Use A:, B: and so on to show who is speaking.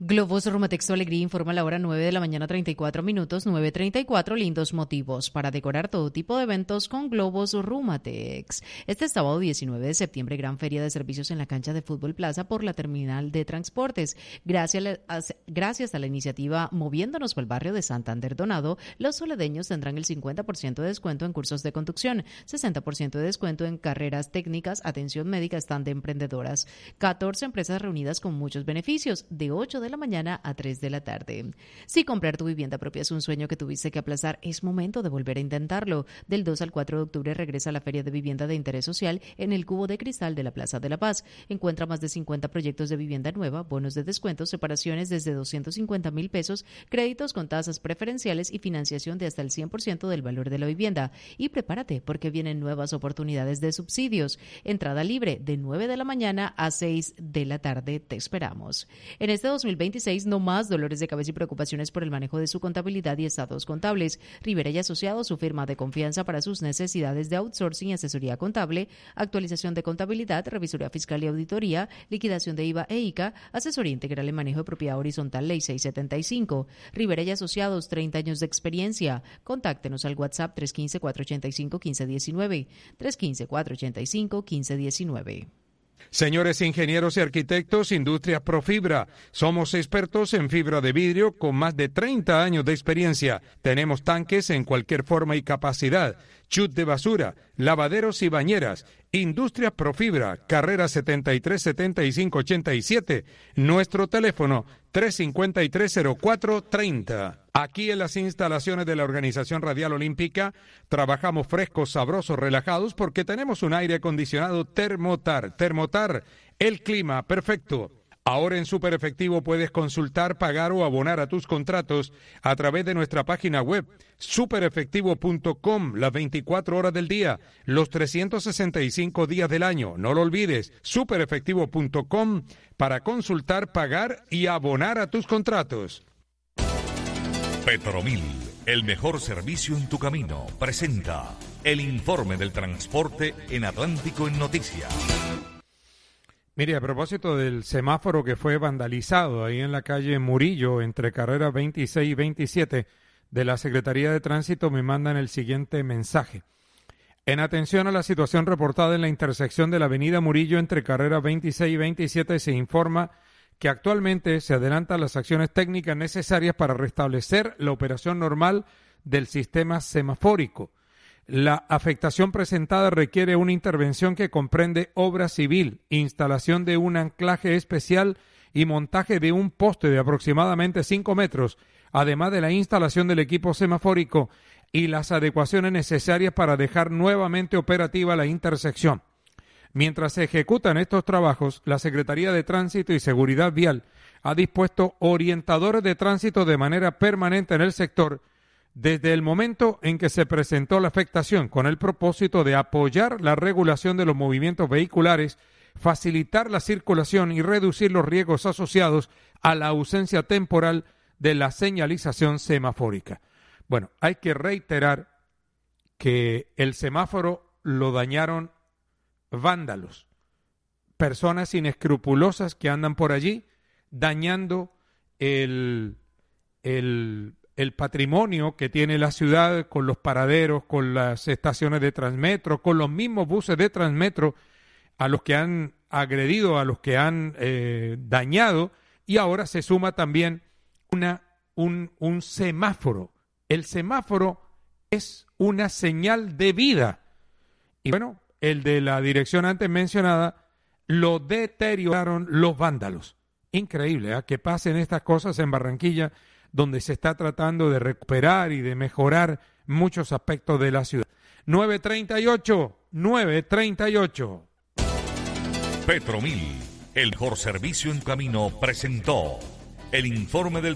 A: Globos Rumatex Alegría informa la hora 9 de la mañana 34 minutos, 9:34, lindos motivos para decorar todo tipo de eventos con Globos Rumatex. Este sábado 19 de septiembre, gran feria de servicios en la cancha de Fútbol Plaza por la terminal de transportes. Gracias a la iniciativa Moviéndonos por el barrio de Santander Donado, los soledeños tendrán el 50% de descuento en cursos de conducción, 60% de descuento en carreras técnicas, atención médica, stand de emprendedoras. 14 empresas reunidas con muchos beneficios, de 8 de la mañana a 3 de la tarde. Si comprar tu vivienda propia es un sueño que tuviste que aplazar, es momento de volver a intentarlo. Del 2 al 4 de octubre regresa a la Feria de Vivienda de Interés Social en el Cubo de Cristal de la Plaza de la Paz. Encuentra más de 50 proyectos de vivienda nueva, bonos de descuento, separaciones desde 250,000 pesos, créditos con tasas preferenciales y financiación de hasta el 100% del valor de la vivienda. Y prepárate porque vienen nuevas oportunidades de subsidios. Entrada libre de 9 de la mañana a 6 de la tarde. Te esperamos. En este 2026, no más dolores de cabeza y preocupaciones por el manejo de su contabilidad y estados contables. Rivera y Asociados, su firma de confianza para sus necesidades de outsourcing y asesoría contable, actualización de contabilidad, revisoría fiscal y auditoría, liquidación de IVA e ICA, asesoría integral en manejo de propiedad horizontal, Ley 675. Rivera y Asociados, 30 años de experiencia. Contáctenos al WhatsApp 315-485-1519, 315-485-1519.
B: Señores ingenieros y arquitectos, Industrias Profibra. Somos expertos en fibra de vidrio con más de 30 años de experiencia. Tenemos tanques en cualquier forma y capacidad, chut de basura, lavaderos y bañeras. Industrias Profibra, carrera 737587. Nuestro teléfono 353-0430. Aquí en las instalaciones de la Organización Radial Olímpica trabajamos frescos, sabrosos, relajados porque tenemos un aire acondicionado Thermotar. Thermotar, el clima perfecto. Ahora en Super Efectivo puedes consultar, pagar o abonar a tus contratos a través de nuestra página web superefectivo.com, las 24 horas del día, los 365 días del año. No lo olvides, superefectivo.com para consultar, pagar y abonar a tus contratos.
C: Petromil, el mejor servicio en tu camino, presenta el informe del transporte en Atlántico en Noticias.
B: Mire, a propósito del semáforo que fue vandalizado ahí en la calle Murillo, entre carreras 26 y 27, de la Secretaría de Tránsito me mandan el siguiente mensaje. En atención a la situación reportada en la intersección de la avenida Murillo entre carreras 26 y 27, se informa que actualmente se adelantan las acciones técnicas necesarias para restablecer la operación normal del sistema semafórico. La afectación presentada requiere una intervención que comprende obra civil, instalación de un anclaje especial y montaje de un poste de aproximadamente 5 metros, además de la instalación del equipo semafórico y las adecuaciones necesarias para dejar nuevamente operativa la intersección. Mientras se ejecutan estos trabajos, la Secretaría de Tránsito y Seguridad Vial ha dispuesto orientadores de tránsito de manera permanente en el sector desde el momento en que se presentó la afectación, con el propósito de apoyar la regulación de los movimientos vehiculares, facilitar la circulación y reducir los riesgos asociados a la ausencia temporal de la señalización semafórica. Bueno, hay que reiterar que el semáforo lo dañaron vándalos, personas inescrupulosas que andan por allí dañando el patrimonio que tiene la ciudad con los paraderos, con las estaciones de Transmetro, con los mismos buses de Transmetro a los que han agredido, a los que han dañado, y ahora se suma también un semáforo. El semáforo es una señal de vida. Y bueno, el de la dirección antes mencionada lo deterioraron los vándalos. Increíble, ¿eh? Que pasen estas cosas en Barranquilla, donde se está tratando de recuperar y de mejorar muchos aspectos de la ciudad. 9:38.
C: Petromil, el mejor servicio en camino, presentó el informe del